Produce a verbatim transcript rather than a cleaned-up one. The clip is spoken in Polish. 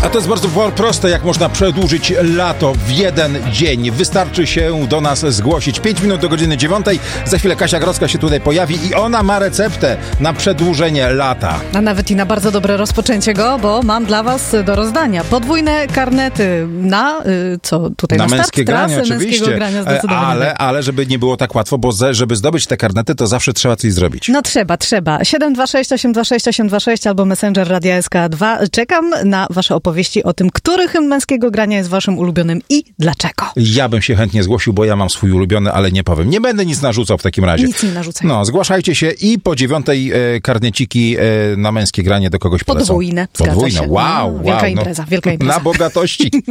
A to jest bardzo proste, jak można przedłużyć lato w jeden dzień. Wystarczy się do nas zgłosić. pięć minut do godziny dziewiątej. Za chwilę Kasia Grodzka się tutaj pojawi i ona ma receptę na przedłużenie lata. A nawet i na bardzo dobre rozpoczęcie go, bo mam dla was do rozdania podwójne karnety na, y, co tutaj na, na męskie start, granie, trasy oczywiście. męskiego grania zdecydowanie. Ale, ale żeby nie było tak łatwo, bo ze, żeby zdobyć te karnety, to zawsze trzeba coś zrobić. No trzeba, trzeba. siedem dwa sześć, osiem dwa sześć, osiem dwa sześć albo Messenger Radia S K dwa. Czekam na wasze opowieści o tym, który hymn męskiego grania jest waszym ulubionym i dlaczego. Ja bym się chętnie zgłosił, bo ja mam swój ulubiony, ale nie powiem. Nie będę nic narzucał w takim razie. Nic nie narzucaj. No, zgłaszajcie się i po dziewiątej e, karneciki e, na męskie granie do kogoś polecą. Podwójne. Podwójne, się. wow, No, wow. Wielka no, impreza, wielka impreza. Na bogatości.